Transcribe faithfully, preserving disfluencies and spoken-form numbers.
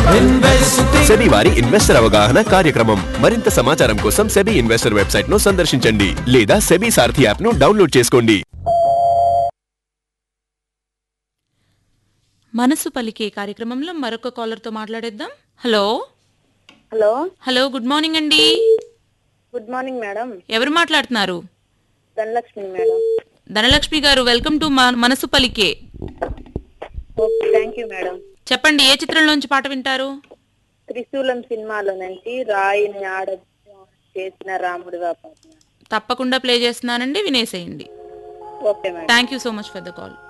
SEBI వారి investor అవగాహన కార్యక్రమం. మరింత సమాచారం కోసం సెబీ ఇన్వెస్టర్ వెబ్సైట్ ను సందర్శించండి లేదా సెబీ సారథి యాప్ ను డౌన్లోడ్ చేసుకోండి. మనసు పలికే కార్యక్రమంలో మరొక కాలర్ తో మాట్లాడేద్దాం. Hello hello hello good morning అండి. Good morning madam. ఎవరు మాట్లాడుతున్నారు? ధనలక్ష్మి మేడం. ధనలక్ష్మి గారు, వెల్కమ్ టు మనసు పలికే. Okay, thank you madam. చెప్పండి, ఏ చిత్రంలోంచి పాట వింటారు? త్రిశూలం సినిమాలో నుంచి రాయిని ఆడ చేసిన రాముడి పాట. తప్పకుండా ప్లే చేస్తున్నానండి, వినేసేయండి. Okay madam. Thank you so much for the call.